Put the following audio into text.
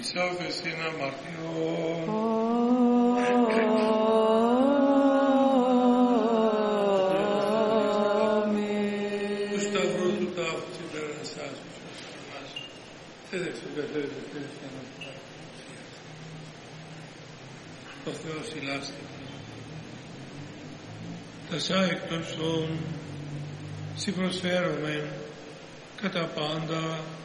Ισάβες ένα μαρτυρό. Του σταυρού του τάφου συμπέραν εσάς που σας ονομάζει. Θέλετε συμπεθέρετε και να ο Θεός ηλάστε. Τασά εκτός όν, σοι προσφέρομεν κατά πάντα